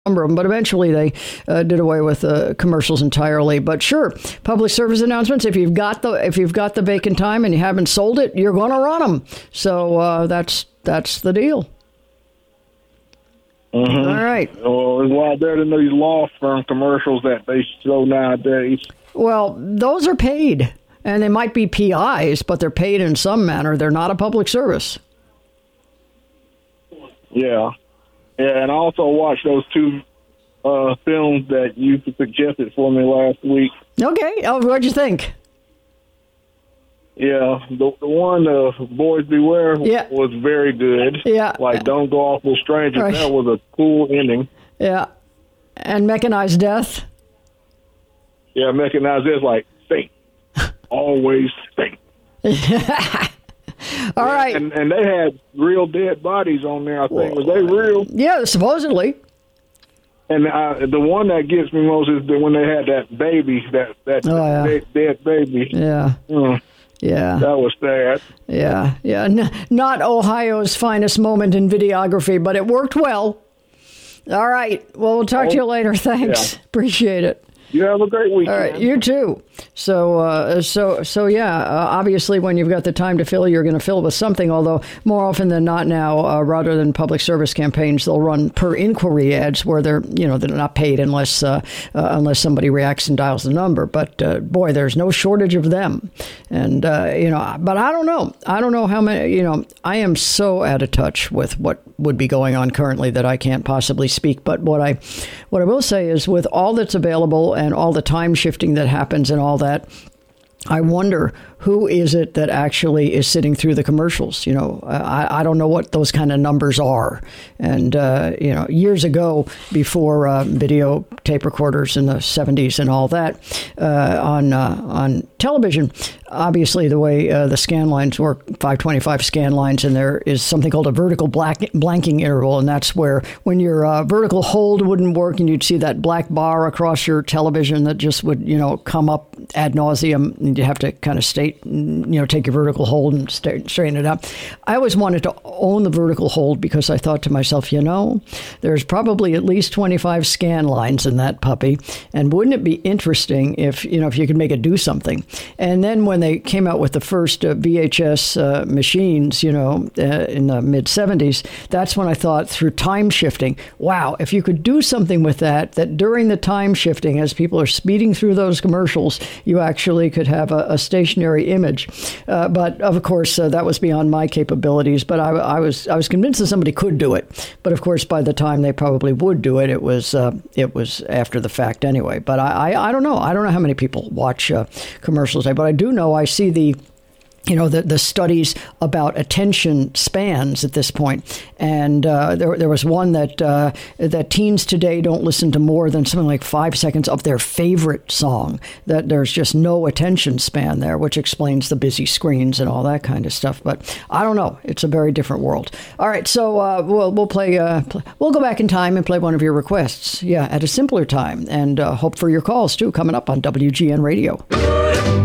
number of them, but eventually they did away with commercials entirely. But sure, public service announcements. If you've got the vacant time and you haven't sold it, you're going to run them. So that's the deal. Mm-hmm. All right. Well, it's a lot better than these law firm commercials that they show nowadays. Well, those are paid, and they might be PIs, but they're paid in some manner. They're not a public service. Yeah. Yeah, and I also watched those two films that you suggested for me last week. Okay. Oh, what'd you think? Yeah, the one, Boys Beware, was very good. Yeah. Like, Don't Go Off with Strangers. Right. That was a cool ending. Yeah. And Mechanized Death? Yeah, Mechanized Death, like, think. Always think. All right. And they had real dead bodies on there, I think. Was they real? Yeah, supposedly. And the one that gets me most is when they had that baby, that dead baby. Yeah. Yeah. That was sad. Yeah. Yeah. Not Ohio's finest moment in videography, but it worked well. All right. Well, we'll talk to you later. Thanks. Yeah. Appreciate it. You have a great weekend. All right, you too. So obviously, when you've got the time to fill, you're going to fill with something. Although more often than not now, rather than public service campaigns, they'll run per inquiry ads where they're not paid unless somebody reacts and dials the number. But boy, there's no shortage of them. And but I don't know. I don't know how many. I am so out of touch with what would be going on currently that I can't possibly speak. But what I will say is, with all that's available and all the time shifting that happens and all that, I wonder who is it that actually is sitting through the commercials. I don't know what those kind of numbers are. And, years ago, before video tape recorders in the 70s and all that, on television, obviously the way the scan lines work, 525 scan lines, and there is something called a vertical blanking interval. And that's where when your vertical hold wouldn't work and you'd see that black bar across your television that just would, come up ad nauseum, and you have to kind of take your vertical hold and straighten it up. I always wanted to own the vertical hold because I thought to myself, there's probably at least 25 scan lines in that puppy. And wouldn't it be interesting if you could make it do something? And then when they came out with the first VHS machines, in the mid 70s, that's when I thought, through time shifting, wow, if you could do something with that during the time shifting, as people are speeding through those commercials, you actually could have a stationary image. But of course, that was beyond my capabilities. But I was convinced that somebody could do it. But of course, by the time they probably would do it, it was after the fact anyway. But I don't know. I don't know how many people watch commercials. But I do know I see the studies about attention spans at this point. And there was one that teens today don't listen to more than something like 5 seconds of their favorite song, that there's just no attention span there, which explains the busy screens and all that kind of stuff. But I don't know. It's a very different world. All right. So we'll play. We'll go back in time and play one of your requests. Yeah, at a simpler time, and hope for your calls, too, coming up on WGN Radio.